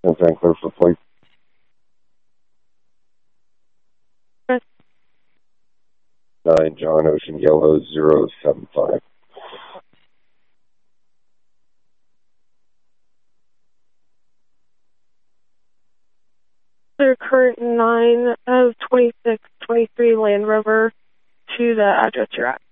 And Van Clear for plate. Chris. 9 John Ocean Yellow 075. Clear current 9 of 2623 Land Rover to the address you're at.